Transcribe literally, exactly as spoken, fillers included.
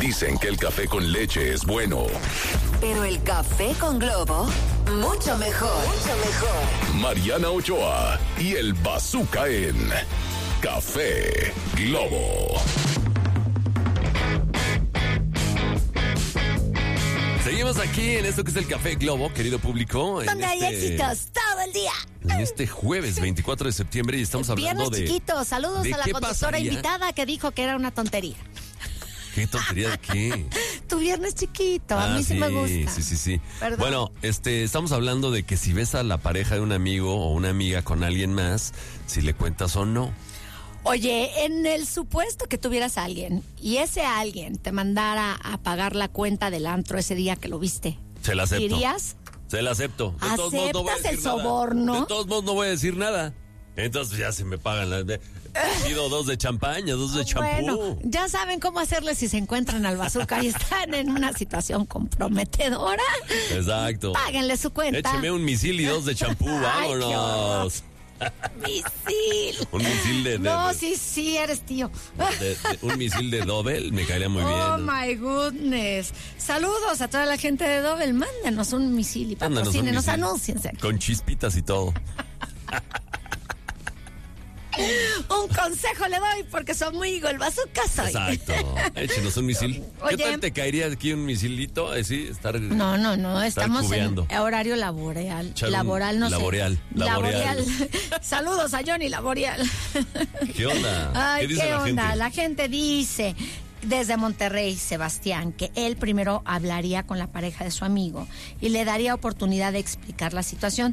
Dicen que el café con leche es bueno. Pero el café con Globo, mucho mejor. Mucho mejor. Mariana Ochoa y el Bazooka en Café Globo. Seguimos aquí en esto que es el Café Globo, querido público. Donde hay este, éxitos todo el día. En este jueves veinticuatro de septiembre y estamos hablando Viernes de... chiquito. Saludos ¿de a la qué conductora pasaría? invitada que dijo que era una tontería. ¿Qué tontería de qué? Tu viernes chiquito, a Ah, mí sí, me gusta. Sí, sí, sí. Perdón. Bueno, este, estamos hablando de que si ves a la pareja de un amigo o una amiga con alguien más, si le cuentas o no. Oye, en el supuesto que tuvieras a alguien y ese alguien te mandara a pagar la cuenta del antro ese día que lo viste, Se la acepto. ¿irías? Se la acepto. De todos modos, no voy a ¿Aceptas el decir nada. soborno? De todos modos no voy a decir nada. Entonces ya se me pagan las... de- Pido dos de champaña, dos de champú. Bueno, ya saben cómo hacerle si se encuentran al Bazooka y están en una situación comprometedora. Exacto. Páguenle su cuenta. Écheme un misil y dos de champú, Ay, qué vámonos. Misil. Un misil de... de- No, de- sí, sí, eres tío. de- de- un misil de Dobel me caería muy Oh, bien. my goodness. Saludos a toda la gente de Dobel. Mándenos un misil y Mándanos un patrocínenos, misil. anúnciense. Con chispitas y todo. Un consejo le doy porque soy muy el Bazooka soy. Exacto. Échenos un misil. Oye. ¿Qué tal te caería aquí un misilito? Así, estar... No, no, no, estamos cubeando. en horario laboral. Echar un Laboral, no laboreal, sé. laboreal. Saludos a Johnny Laboreal. ¿Qué onda? Ay, ¿Qué dice la onda? gente? La gente dice desde Monterrey, Sebastián, que él primero hablaría con la pareja de su amigo y le daría oportunidad de explicar la situación.